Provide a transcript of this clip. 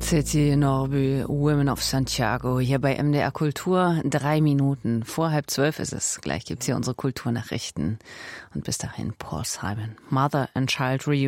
City Norby, Women of Santiago, hier bei MDR Kultur. 3 Minuten vor 11:30 ist es. Gleich gibt's hier unsere Kulturnachrichten. Und bis dahin Paul Simon, Mother and Child Reunion.